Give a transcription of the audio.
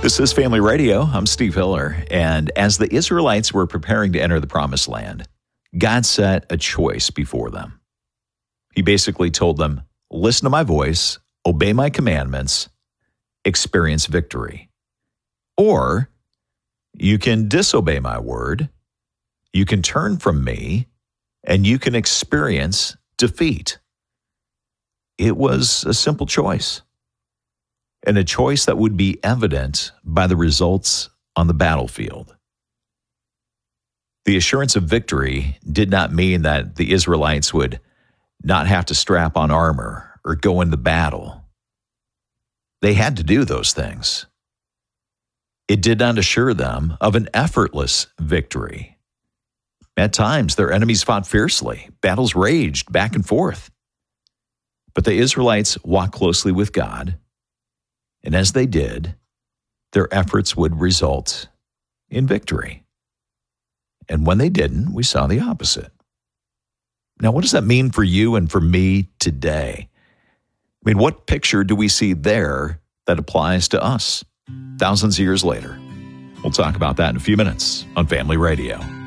This is Family Radio. I'm Steve Hiller. And as the Israelites were preparing to enter the Promised Land, God set a choice before them. He basically told them, listen to my voice, obey my commandments, experience victory. Or you can disobey my word, you can turn from me, and you can experience defeat. It was a simple choice, and a choice that would be evident by the results on the battlefield. The assurance of victory did not mean that the Israelites would not have to strap on armor or go into battle. They had to do those things. It did not assure them of an effortless victory. At times, their enemies fought fiercely. Battles raged back and forth. But the Israelites walked closely with God, and as they did, their efforts would result in victory. And when they didn't, we saw the opposite. Now, what does that mean for you and for me today? I mean, what picture do we see there that applies to us thousands of years later? We'll talk about that in a few minutes on Family Radio.